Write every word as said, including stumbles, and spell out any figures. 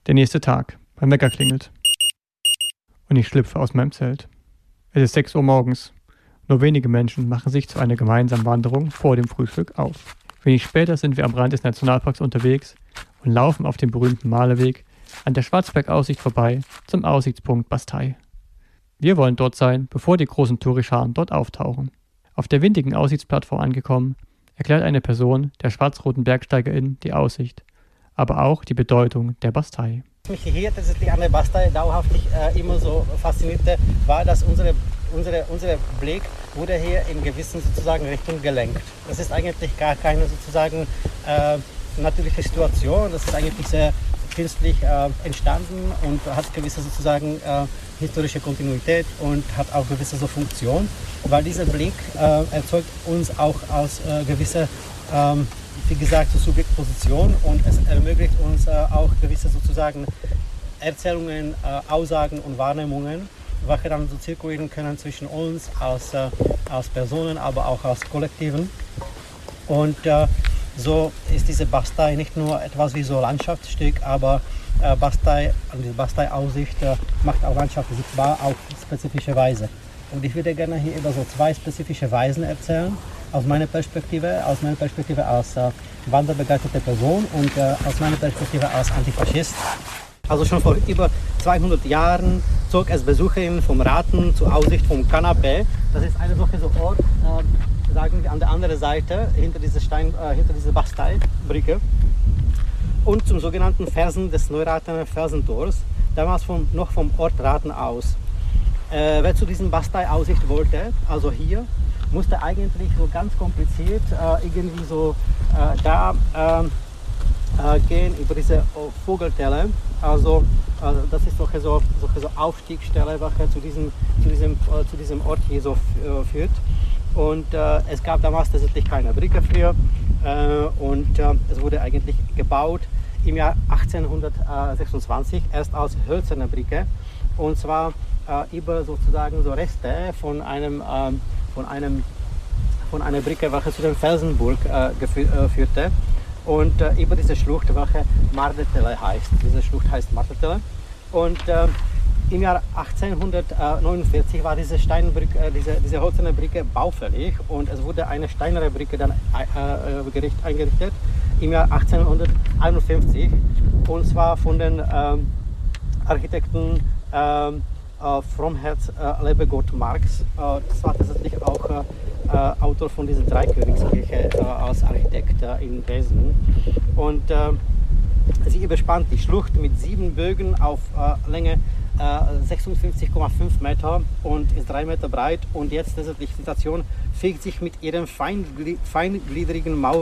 Der nächste Tag. Mein Wecker klingelt. Und ich schlüpfe aus meinem Zelt. Es ist sechs Uhr morgens. Nur wenige Menschen machen sich zu einer gemeinsamen Wanderung vor dem Frühstück auf. Wenig später sind wir am Rand des Nationalparks unterwegs und laufen auf dem berühmten Malerweg an der Schwarzbergaussicht vorbei zum Aussichtspunkt Bastei. Wir wollen dort sein, bevor die großen Tourischaren dort auftauchen. Auf der windigen Aussichtsplattform angekommen, erklärt eine Person der schwarz-roten BergsteigerInnen die Aussicht, aber auch die Bedeutung der Bastei. Was mich hier tatsächlich an der Bastei dauerhaft äh, immer so faszinierte, war, dass unsere, unsere, unser Blick wurde hier in gewissen sozusagen Richtung gelenkt. Das ist eigentlich gar keine sozusagen äh, natürliche Situation, das ist eigentlich sehr künstlich äh, entstanden und hat gewisse sozusagen äh, historische Kontinuität und hat auch gewisse so Funktion, weil dieser Blick äh, erzeugt uns auch aus äh, gewisser ähm, wie gesagt, zur Subjektposition und es ermöglicht uns äh, auch gewisse sozusagen Erzählungen, äh, Aussagen und Wahrnehmungen, welche dann so zirkulieren können zwischen uns als, äh, als Personen, aber auch als Kollektiven. Und äh, so ist diese Bastei nicht nur etwas wie so Landschaftsstück, aber äh, Bastei, diese Bastei-Aussicht äh, macht auch Landschaft sichtbar auf spezifische Weise. Und ich würde gerne hier über so zwei spezifische Weisen erzählen. Aus meiner Perspektive, aus meiner Perspektive als äh, wanderbegeisterte Person und äh, aus meiner Perspektive als Antifaschist. Also schon vor über zweihundert Jahren zog es Besucherinnen vom Raten zur Aussicht vom Kanapee. Das ist eine solche so Ort, äh, sagen wir an der anderen Seite, hinter dieser, Stein, äh, hinter dieser Bastei-Brücke. Und zum sogenannten Felsen des Neuratener Felsentors, damals vom, noch vom Ort Raten aus. Äh, wer zu diesem Bastei-Aussicht wollte, also hier, musste eigentlich so ganz kompliziert äh, irgendwie so äh, da äh, äh, gehen über diese Vogeltelle. Also äh, das ist solche so, solche so Aufstiegsstelle, welche zu diesem, zu diesem, äh, zu diesem Ort hier so äh, führt. Und äh, es gab damals tatsächlich keine Brücke für äh, und äh, es wurde eigentlich gebaut im Jahr achtzehnhundertsechsundzwanzig erst als hölzerne Brücke und zwar äh, über sozusagen so Reste von einem äh, Von, einem, von einer Brücke, welche zu dem Felsenburg äh, äh, führte und äh, über diese Schlucht, welche Mardetele heißt. Diese Schlucht heißt Mardetele und äh, im Jahr achtzehnhundertneunundvierzig war diese, Steinbrücke, äh, diese, diese hölzerne Brücke baufällig und es wurde eine steinerne Brücke dann äh, gericht, eingerichtet im Jahr achtzehnhunderteinundfünfzig und zwar von den äh, Architekten äh, Fromherz äh, Lebegott Marx, äh, das war tatsächlich auch äh, Autor von dieser Dreikönigskirche äh, als Architekt äh, in Dresden. Und äh, sie überspannt die Schlucht mit sieben Bögen auf äh, Länge äh, sechsundfünfzig Komma fünf Meter und ist drei Meter breit. Und jetzt tatsächlich die Station fügt sich mit ihren feingliedrigen Mauern